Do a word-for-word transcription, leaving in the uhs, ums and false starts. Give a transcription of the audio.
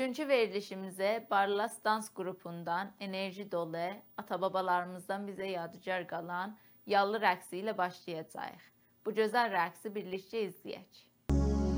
Bugünkü verilişimize Barlas Dans Grupundan enerji dolu, atababalarımızdan bize yadigar qalan yallı rəqsi ilə başlayacağıq. Bu gözəl rəqsi birlikdə izləyək.